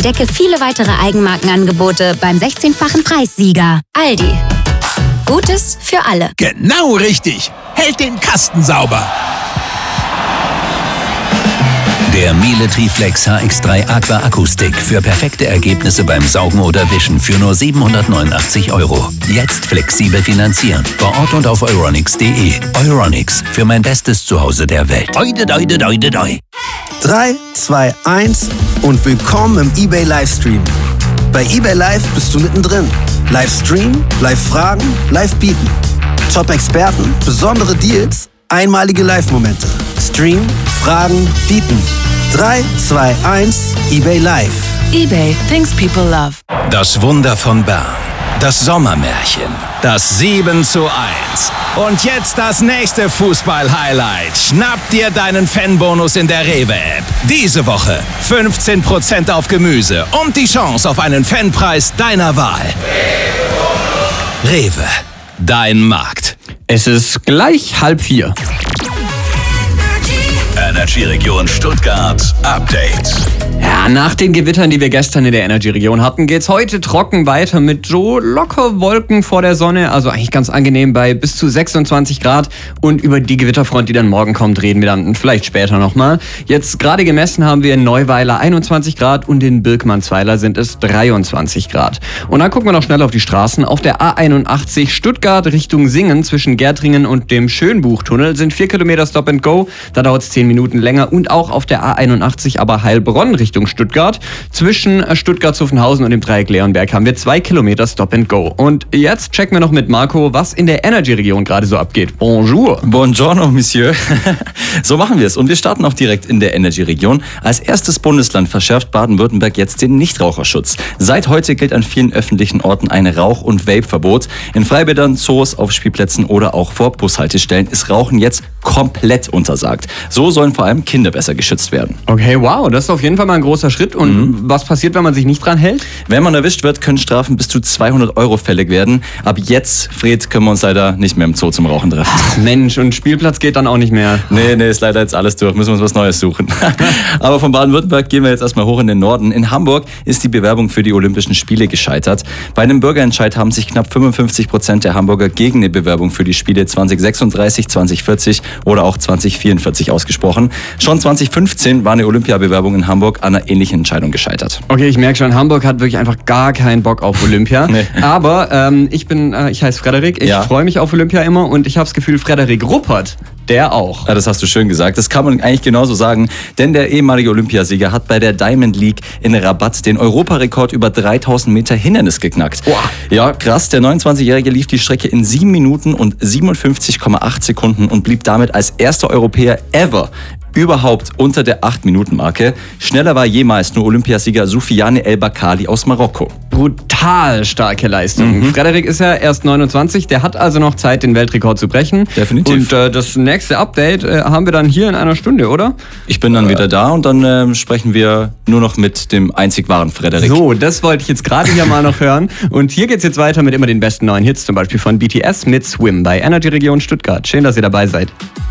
Entdecke viele weitere Eigenmarkenangebote beim 16-fachen Preissieger. Aldi. Gutes für alle. Genau richtig. Hält den Kasten sauber. Der Miele Triflex HX3 Aqua Akustik für perfekte Ergebnisse beim Saugen oder Wischen für nur 789 €. Jetzt flexibel finanzieren. Vor Ort und auf euronics.de. Euronics, für mein bestes Zuhause der Welt. Doi, doi, doi, doi, doi. 3, 2, 1 und willkommen im eBay Livestream. Bei eBay Live bist du mittendrin. Livestream, Live-Fragen, Live-Bieten. Top-Experten, besondere Deals, einmalige Live-Momente. Stream, Fragen, Bieten. 3, 2, 1, eBay Live. eBay, things people love. Das Wunder von Bern. Das Sommermärchen. Das 7:1. Und jetzt das nächste Fußball-Highlight. Schnapp dir deinen Fanbonus in der Rewe-App. Diese Woche 15% auf Gemüse und die Chance auf einen Fanpreis deiner Wahl. Rewe, dein Markt. Es ist gleich 3:30. Energy-Region Stuttgart Update. Ja, nach den Gewittern, die wir gestern in der Energy-Region hatten, geht's heute trocken weiter mit so locker Wolken vor der Sonne. Also eigentlich ganz angenehm bei bis zu 26 Grad. Und über die Gewitterfront, die dann morgen kommt, reden wir dann vielleicht später nochmal. Jetzt gerade gemessen haben wir in Neuweiler 21 Grad und in Birkmannsweiler sind es 23 Grad. Und dann gucken wir noch schnell auf die Straßen. Auf der A81 Stuttgart Richtung Singen zwischen Gärtringen und dem Schönbuchtunnel sind 4 Kilometer Stop and Go. Da dauert es 10 Minuten länger. Und auch auf der A81 aber Heilbronn Richtung Stuttgart. Zwischen Stuttgart-Zuffenhausen und dem Dreieck Leonberg haben wir 2 Kilometer Stop and Go. Und jetzt checken wir noch mit Marco, was in der Energy-Region gerade so abgeht. Bonjour. Buongiorno, Monsieur. So machen wir es. Und wir starten auch direkt in der Energy-Region. Als erstes Bundesland verschärft Baden-Württemberg jetzt den Nichtraucherschutz. Seit heute gilt an vielen öffentlichen Orten ein Rauch- und Vape-Verbot. In Freibädern, Zoos, auf Spielplätzen oder auch vor Bushaltestellen ist Rauchen jetzt komplett untersagt. So sollen vor allem Kinder besser geschützt werden. Okay, wow, das ist auf jeden Fall mal ein großer Schritt. Und was passiert, wenn man sich nicht dran hält? Wenn man erwischt wird, können Strafen bis zu 200 € fällig werden. Ab jetzt, Fred, können wir uns leider nicht mehr im Zoo zum Rauchen treffen. Ach, Mensch, und Spielplatz geht dann auch nicht mehr. Nee, ist leider jetzt alles durch. Müssen wir uns was Neues suchen. Aber von Baden-Württemberg gehen wir jetzt erstmal hoch in den Norden. In Hamburg ist die Bewerbung für die Olympischen Spiele gescheitert. Bei einem Bürgerentscheid haben sich knapp 55% der Hamburger gegen eine Bewerbung für die Spiele 2036, 2040 oder auch 2044 ausgesprochen. Schon 2015 war eine Olympiabewerbung in Hamburg an einer ähnlichen Entscheidung gescheitert. Okay, ich merke schon, Hamburg hat wirklich einfach gar keinen Bock auf Olympia. Nee. Aber ich heiße Frederik, ich freue mich auf Olympia immer und ich habe das Gefühl, Frederik Ruppert, der auch. Ja, das hast du schön gesagt. Das kann man eigentlich genauso sagen, denn der ehemalige Olympiasieger hat bei der Diamond League in Rabat den Europarekord über 3000 Meter Hindernis geknackt. Boah. Ja, krass. Der 29-Jährige lief die Strecke in 7 Minuten und 57,8 Sekunden und blieb damit als erster Europäer ever überhaupt unter der 8-Minuten-Marke. Schneller war jemals nur Olympiasieger Soufiane El Bakkali aus Marokko. Brutal starke Leistung. Frederik ist ja erst 29, der hat also noch Zeit, den Weltrekord zu brechen. Definitiv. Und das nächste Update haben wir dann hier in einer Stunde, oder? Ich bin dann wieder da und dann sprechen wir nur noch mit dem einzig wahren Frederik. So, das wollte ich jetzt gerade hier mal noch hören. Und hier geht's jetzt weiter mit immer den besten neuen Hits, zum Beispiel von BTS mit Swim bei Energy Region Stuttgart. Schön, dass ihr dabei seid.